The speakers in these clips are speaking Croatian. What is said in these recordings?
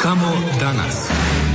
Kamo danas?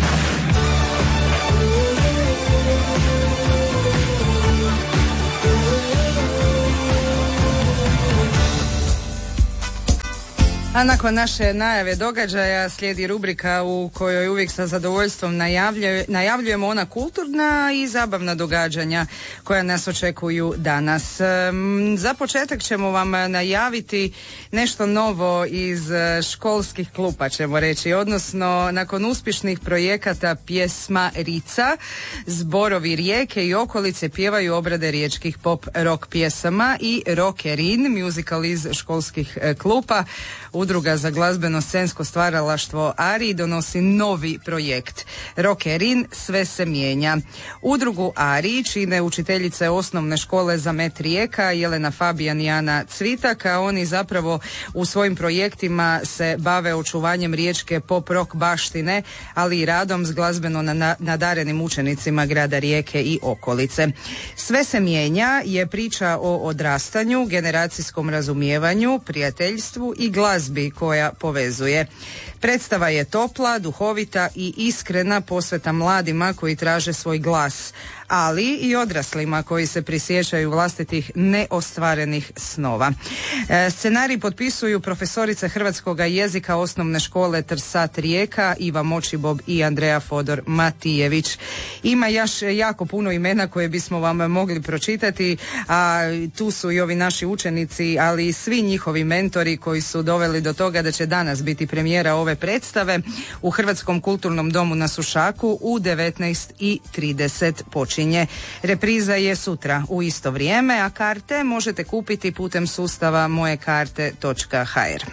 A nakon naše najave događaja slijedi rubrika u kojoj uvijek sa zadovoljstvom najavljujemo ona kulturna i zabavna događanja koja nas očekuju danas. Za početak ćemo vam najaviti nešto novo iz školskih klupa, ćemo reći, odnosno nakon uspješnih projekata Pjesma Rica, zborovi Rijeke i okolice pjevaju obrade riječkih pop rock pjesama i Rockerin, musical iz školskih klupa. Udruga za glazbeno-scensko stvaralaštvo ARI donosi novi projekt. Rockerin, sve se mijenja. Udrugu ARI čine učiteljice osnovne škole za Met Rijeka, Jelena Fabijan i Ana Cvitak, a oni zapravo u svojim projektima se bave očuvanjem riječke pop rock baštine, ali i radom s glazbeno nadarenim učenicima grada Rijeke i okolice. Sve se mijenja je priča o odrastanju, generacijskom razumijevanju, prijateljstvu i glazbi koja povezuje. Predstava je topla, duhovita i iskrena, posveta mladima koji traže svoj glas, ali i odraslima koji se prisjećaju vlastitih neostvarenih snova. Scenarij potpisuju profesorice hrvatskog jezika osnovne škole Trsat Rijeka, Iva Močibob i Andreja Fodor Matijević. Ima još jako puno imena koje bismo vam mogli pročitati, a tu su i ovi naši učenici, ali i svi njihovi mentori koji su doveli do toga da će danas biti premijera ove predstave u Hrvatskom kulturnom domu na Sušaku u 19:30 počinje. Repriza je sutra u isto vrijeme, a karte možete kupiti putem sustava mojekarte.hr.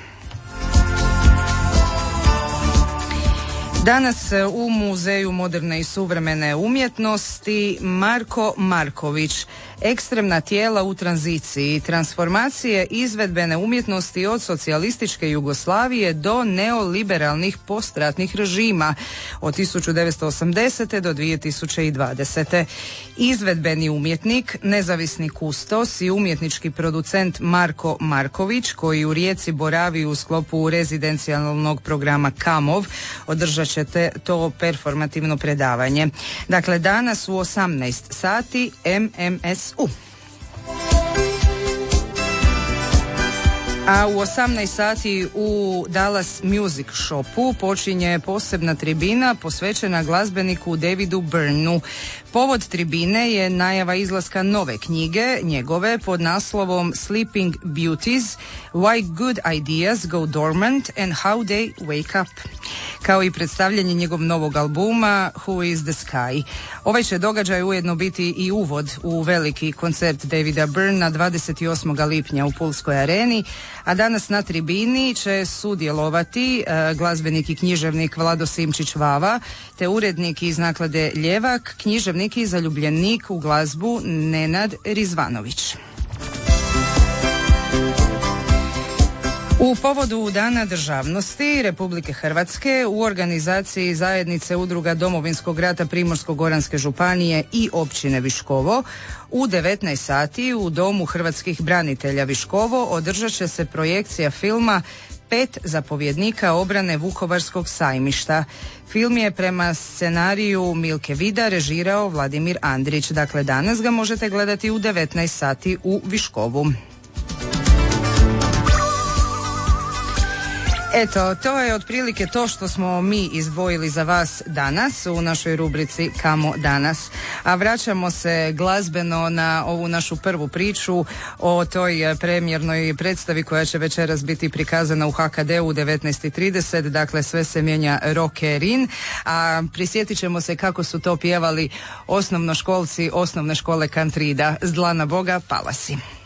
Danas u Muzeju moderne i suvremene umjetnosti Marko Marković. Ekstremna tijela u tranziciji, transformacije izvedbene umjetnosti od socijalističke Jugoslavije do neoliberalnih postratnih režima od 1980. do 2020. Izvedbeni umjetnik, nezavisni kustos i umjetnički producent Marko Marković, koji u Rijeci boravi u sklopu rezidencijalnog programa Kamov, održat ćete to performativno predavanje. Dakle, danas u 18 sati MMSU. A u 18 sati u Dallas Music Shopu počinje posebna tribina posvećena glazbeniku Davidu Byrnu. Povod tribine je najava izlaska nove knjige njegove pod naslovom Sleeping Beauties, Why Good Ideas Go Dormant and How They Wake Up, kao i predstavljanje njegovog novog albuma Who is the Sky. Ovaj će događaj ujedno biti i uvod u veliki koncert Davida Byrna 28. lipnja u Pulskoj areni, a danas na tribini će sudjelovati glazbenik i književnik Vlado Simčić Vava, te urednik iz naklade Ljevak, književnik i zaljubljenik u glazbu Nenad Rizvanović. U povodu Dana državnosti Republike Hrvatske u organizaciji zajednice udruga Domovinskog rata Primorsko-goranske županije i općine Viškovo u 19 sati u Domu hrvatskih branitelja Viškovo održat će se projekcija filma 5 zapovjednika obrane Vukovarskog sajmišta. Film je prema scenariju Milke Vida režirao Vladimir Andrić. Dakle, danas ga možete gledati u 19 sati u Viškovu. Eto, to je otprilike to što smo mi izdvojili za vas danas u našoj rubrici Kamo danas. A vraćamo se glazbeno na ovu našu prvu priču o toj premijernoj predstavi koja će večeras biti prikazana u HKD u 19:30, dakle sve se mijenja Rockerin, a prisjetit ćemo se kako su to pjevali osnovnoškolci osnovne škole Kantrida, z dlana Boga pala si.